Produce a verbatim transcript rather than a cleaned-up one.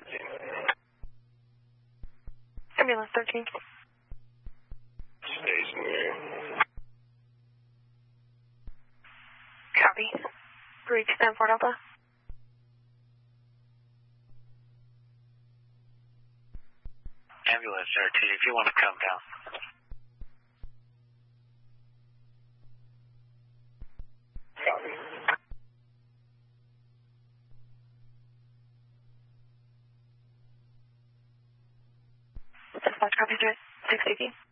Ambulance thirteen. Stationary. Copy. Reach Stanford Delta. Ambulance thirteen, if you want to come down. Copy. Dispatch copy, six eighteen.